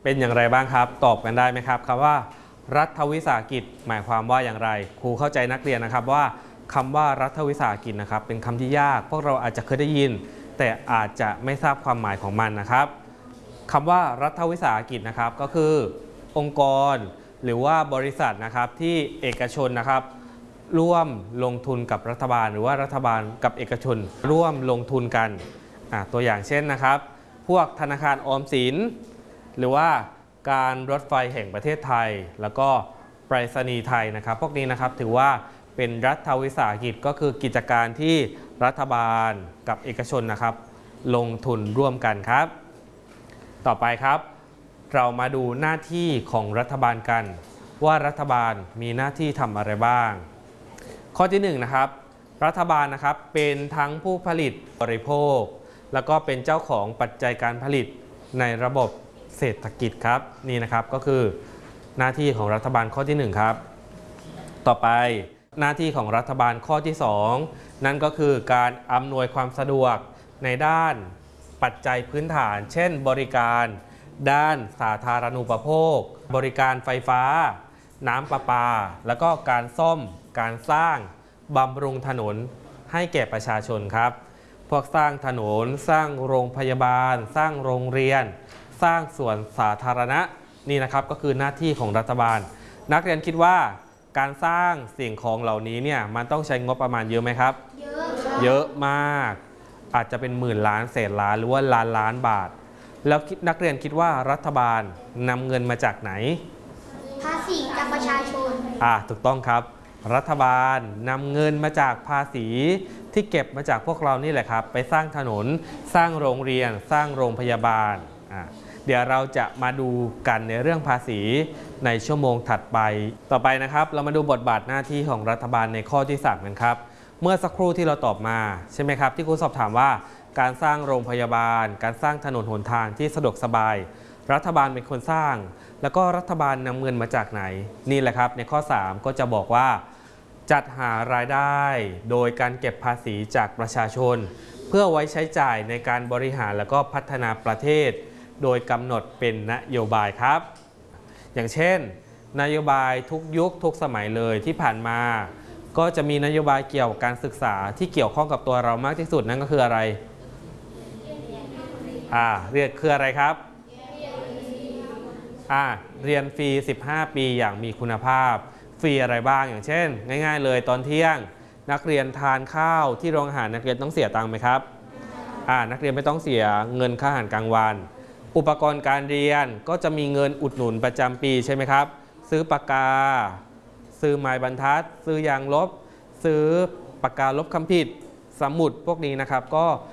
เป็นอย่างไรบ้างครับตอบกันได้ไหมครับคำว่ารัฐวิสาหกิจหมายความว่าอย่างไรครูเข้าใจนักเรียนนะครับว่าคำว่ารัฐวิสาหกิจนะครับเป็นคำที่ยากพวกเราอาจจะเคยได้ยินแต่อาจจะไม่ทราบความหมายของมันนะครับคำว่ารัฐวิสาหกิจนะครับก็คือองค์กรหรือว่าบริษัทนะครับที่เอกชนนะครับร่วมลงทุนกับรัฐบาลหรือว่ารัฐบาลกับเอกชนร่วมลงทุนกันตัวอย่างเช่นนะครับพวกธนาคารออมสินหรือว่าการรถไฟแห่งประเทศไทยแล้วก็ไปรษณีย์ไทยนะครับพวกนี้นะครับถือว่าเป็นรัฐวิสาหกิจก็คือกิจการที่รัฐบาลกับเอกชนนะครับลงทุนร่วมกันครับต่อไปครับเรามาดูหน้าที่ของรัฐบาลกันว่ารัฐบาลมีหน้าที่ทำอะไรบ้างข้อที่1นะครับรัฐบาลนะครับเป็นทั้งผู้ผลิตบริโภคแล้วก็เป็นเจ้าของปัจจัยการผลิตในระบบเศรษฐกิจครับนี่นะครับก็คือหน้าที่ของรัฐบาลข้อที่1ครับต่อไปหน้าที่ของรัฐบาลข้อที่2นั่นก็คือการอำนวยความสะดวกในด้านปัจจัยพื้นฐานเช่นบริการด้านสาธารณูปโภคบริการไฟฟ้าน้ำประปาแล้วก็การซ่อมการสร้างบำรุงถนนให้แก่ประชาชนครับพวกสร้างถนนสร้างโรงพยาบาลสร้างโรงเรียนสร้างสวนสาธารณะนี่นะครับก็คือหน้าที่ของรัฐบาลนักเรียนคิดว่าการสร้างสิ่งของเหล่านี้เนี่ยมันต้องใช้งบประมาณเยอะไหมครับเยอะมากอาจจะเป็นหมื่นล้านแสนล้านหรือว่าล้านบาทแล้วนักเรียนคิดว่ารัฐบาลนำเงินมาจากไหนภาษีจากประชาชนถูกต้องครับรัฐบาลนำเงินมาจากภาษีที่เก็บมาจากพวกเรานี่แหละครับไปสร้างถนนสร้างโรงเรียนสร้างโรงพยาบาลเดี๋ยวเราจะมาดูกันในเรื่องภาษีในชั่วโมงถัดไปต่อไปนะครับเรามาดูบทบาทหน้าที่ของรัฐบาลในข้อที่3กันครับเมื่อสักครู่ที่เราตอบมาใช่ไหมครับที่ครูสอบถามว่าการสร้างโรงพยาบาลการสร้างถนนหนทางที่สะดวกสบายรัฐบาลเป็นคนสร้างแล้วก็รัฐบาลนำเงินมาจากไหนนี่แหละครับในข้อ3ก็จะบอกว่าจัดหารายได้โดยการเก็บภาษีจากประชาชนเพื่อไว้ใช้จ่ายในการบริหารและก็พัฒนาประเทศโดยกำหนดเป็นนโยบายครับอย่างเช่นนโยบายทุกยุคทุกสมัยเลยที่ผ่านมาก็จะมีนโยบายเกี่ยวกับการศึกษาที่เกี่ยวข้องกับตัวเรามากที่สุดนั่นก็คืออะไรเรียนคืออะไรครับเรียนฟรี15 ปีอย่างมีคุณภาพฟรีอะไรบ้างอย่างเช่นง่ายๆเลยตอนเที่ยงนักเรียนทานข้าวที่โรงอาหารนักเรียนต้องเสียตังค์ไหมครับนักเรียนไม่ต้องเสียเงินค่าอาหารกลางวันอุปกรณ์การเรียนก็จะมีเงินอุดหนุนประจำปีใช่ไหมครับซื้อปากกาซื้อไม้บรรทัดซื้อยางลบซื้อปากกาลบคำผิดสมุดพวกนี้นะครับก็